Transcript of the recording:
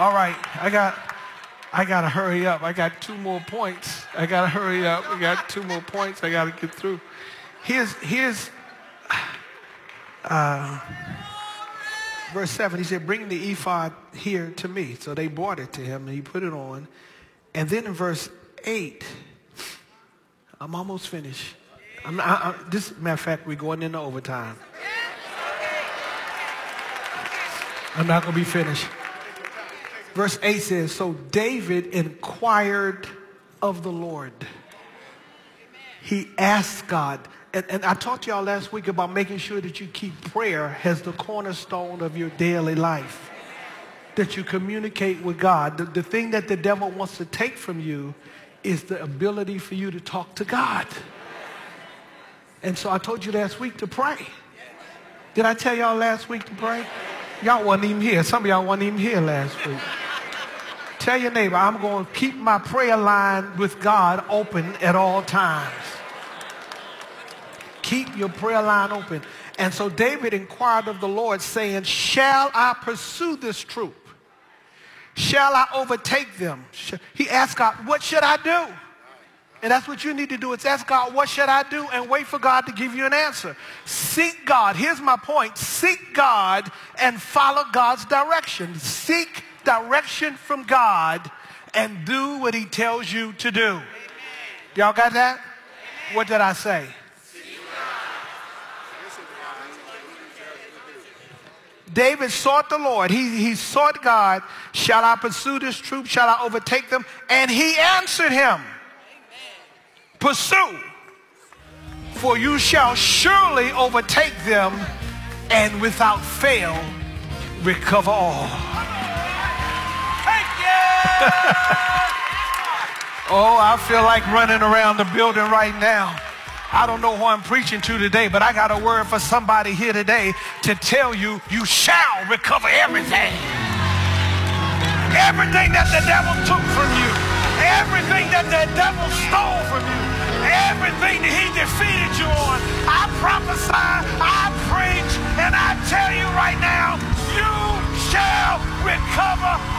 All right, I got to hurry up. I got 2 more points. I got to hurry up. I got 2 more points I got to get through. Here's verse 7. He said, bring the ephod here to me. So they brought it to him, and he put it on. And then in verse 8, I'm almost finished. Matter of fact, we're going into overtime. I'm not going to be finished. Verse 8 says, so David inquired of the Lord. He asked God. And I talked to y'all last week about making sure that you keep prayer as the cornerstone of your daily life. That you communicate with God. The thing that the devil wants to take from you is the ability for you to talk to God. And so I told you last week to pray. Did I tell y'all last week to pray? Y'all wasn't even here. Some of y'all wasn't even here last week. Tell your neighbor, I'm going to keep my prayer line with God open at all times. Keep your prayer line open. And so David inquired of the Lord, saying, shall I pursue this troop? Shall I overtake them? He asked God, what should I do? And that's what you need to do. It's ask God, what should I do? And wait for God to give you an answer. Seek God. Here's my point. Seek God and follow God's direction. Seek direction from God and do what he tells you to do. Y'all got that? What did I say? David sought the Lord. He sought God. Shall I pursue this troop? Shall I overtake them? And he answered him. Pursue, for you shall surely overtake them and without fail recover all. Thank you! Oh, I feel like running around the building right now. I don't know who I'm preaching to today, but I got a word for somebody here today to tell you, you shall recover everything. Everything that the devil took from you. Everything that the devil stole from you. Everything that he defeated you on. I prophesy, I preach, and I tell you right now, you shall recover